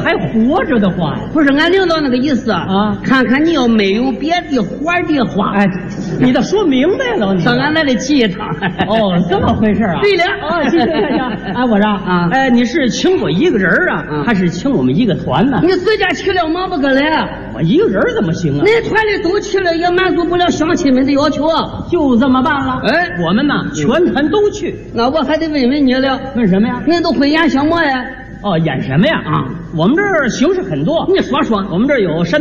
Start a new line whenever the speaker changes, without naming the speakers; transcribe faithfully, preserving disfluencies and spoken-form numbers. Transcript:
还活着的话呀？
不是俺领导那个意思
啊，
看看你要没有别的活的话，
哎，你倒说明白了，你
上俺那里去一趟。
哦，这么回事啊？
对了，
哦，行行行行，哎，我说
啊，
哎，你是请我一个人啊，
啊
还是请我们一个团呢？
你自家去了忙不过来，
我一个人怎么行啊？
那团里都去了，也满足不了乡亲们的要求啊。
就这么办了。
哎，
我们呐，全团都去。
那我还得问问你了，
问什么呀？
恁都会演什么呀？
哦，演什么呀？
啊，
我们这儿形式很多。
你说说，
我们这儿有山